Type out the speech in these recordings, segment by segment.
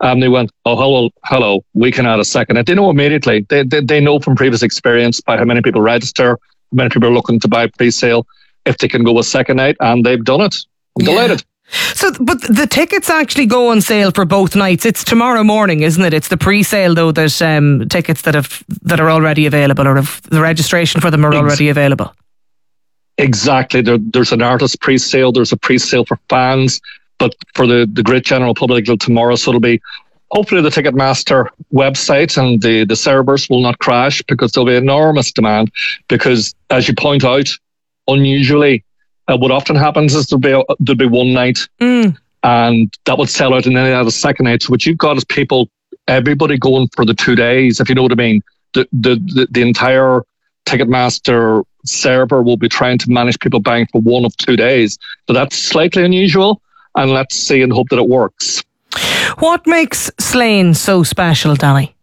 They went, oh, hello, we can add a second night. They know immediately. They know from previous experience by how many people register, how many people are looking to buy pre-sale, if they can go a second night, and they've done it. I'm delighted. So, but the tickets actually go on sale for both nights. It's tomorrow morning, isn't it? It's the pre-sale, though, that tickets that are already available, or the registration for them are already available. Exactly. There's an artist pre-sale. There's a pre-sale for fans, but for the great general public till tomorrow. So it'll be hopefully the Ticketmaster website and the servers will not crash, because there'll be enormous demand. Because as you point out, unusually, what often happens is there'll be one night and that would sell out, and then they have a second night. So what you've got is everybody going for the 2 days, if you know what I mean. The entire Ticketmaster server will be trying to manage people buying for one of 2 days. So that's slightly unusual, and let's see and hope that it works. What makes Slane so special, Danny?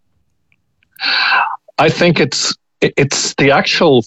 I think it's the actual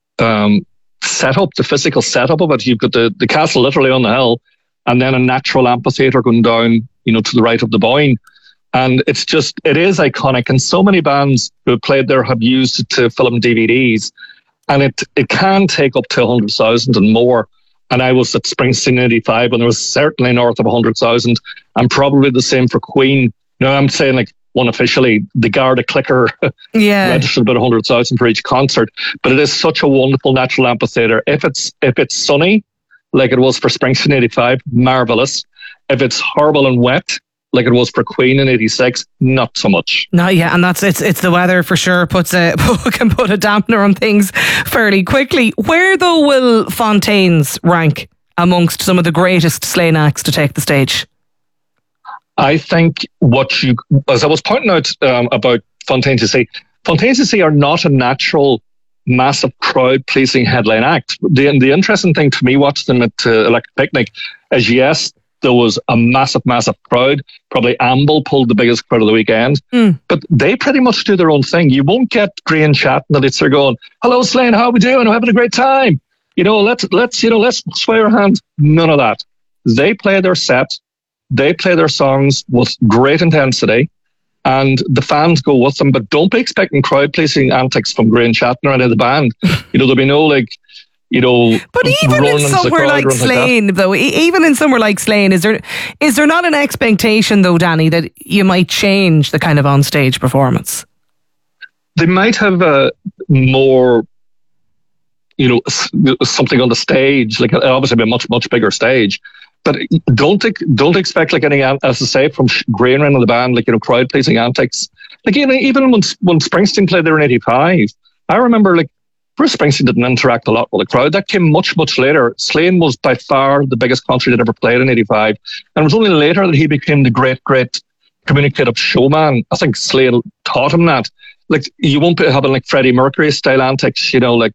setup, the physical setup of it. You've got the castle literally on the hill, and then a natural amphitheatre going down, to the right of the Boyne. And it is iconic. And so many bands who have played there have used it to film DVDs. And it can take up to 100,000 and more. And I was at Springsteen in 85, and there was certainly north of 100,000, and probably the same for Queen. I'm saying unofficially, the Garda Clicker registered about 100,000 for each concert. But it is such a wonderful natural amphitheatre. If it's sunny, like it was for Springsteen in 85, marvellous. If it's horrible and wet, like it was for Queen in 86, not so much. No, yeah, and it's the weather for sure can put a dampener on things fairly quickly. Where though will Fontaines rank amongst some of the greatest Slane acts to take the stage? I think as I was pointing out about Fontaines DC are not a natural, massive crowd-pleasing headline act. The interesting thing to me watching them at Electric Picnic is, yes, there was a massive crowd. Probably Amble pulled the biggest crowd of the weekend. But they pretty much do their own thing. You won't get Graham chatting that it's going, hello Slane, how are we doing? I'm having a great time. Let's sway our hands. None of that. They play their set. They play their songs with great intensity, and the fans go with them. But don't be expecting crowd-pleasing antics from Graham Shatner and any of the band. There'll be no But even in somewhere like Slane, though, even in somewhere like Slane, is there not an expectation, though, Danny, that you might change the kind of on-stage performance? They might have more, something on the stage, like obviously a much, much bigger stage. But don't expect any, as I say, from Graham and the band, crowd-pleasing antics. Even when Springsteen played there in 85, I remember Bruce Springsteen didn't interact a lot with the crowd. That came much, much later. Slane was by far the biggest concert he'd ever played in 85. And it was only later that he became the great, great communicative showman. I think Slane taught him that. You won't be having Freddie Mercury style antics,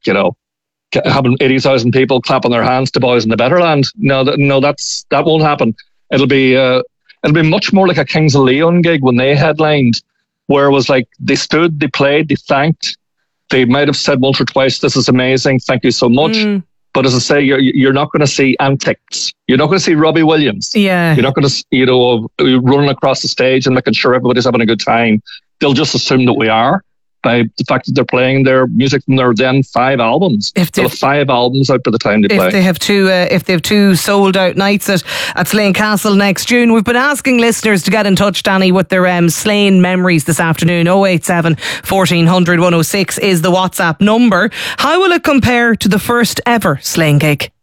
having 80,000 people clapping their hands to Boys in the Better Land. No, that won't happen. It'll be much more like a Kings of Leon gig when they headlined, where it was they stood, they played, they thanked. They might have said once or twice, "This is amazing, thank you so much." But as I say, you're not going to see antics. You're not going to see Robbie Williams. Yeah. You're not going to running across the stage and making sure everybody's having a good time. They'll just assume that we are, by the fact that they're playing their music from their then 5 albums. If they have 5 albums out by the time they play. If they have two sold out nights at Slane Castle next June. We've been asking listeners to get in touch, Danny, with their Slane memories this afternoon. 087 1400 106 is the WhatsApp number. How will it compare to the first ever Slane gig?